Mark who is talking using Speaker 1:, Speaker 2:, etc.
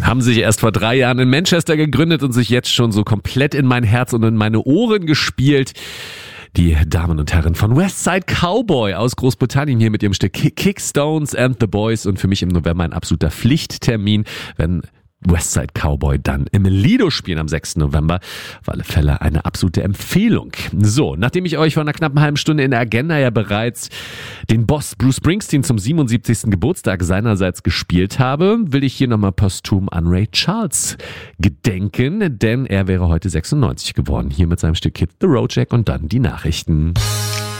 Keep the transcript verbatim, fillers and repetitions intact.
Speaker 1: Haben sich erst vor drei Jahren in Manchester gegründet und sich jetzt schon so komplett in mein Herz und in meine Ohren gespielt. Die Damen und Herren von Westside Cowboy aus Großbritannien hier mit ihrem Stück Kickstones and the Boys und für mich im November ein absoluter Pflichttermin, wenn Westside Cowboy dann im Lido spielen am sechsten November. Auf alle Fälle eine absolute Empfehlung. So, nachdem ich euch vor einer knappen halben Stunde in der Agenda ja bereits den Boss Bruce Springsteen zum siebenundsiebzigsten Geburtstag seinerseits gespielt habe, will ich hier nochmal posthum an Ray Charles gedenken, denn er wäre heute sechsundneunzig geworden. Hier mit seinem Stück Hit the Road Jack und dann die Nachrichten.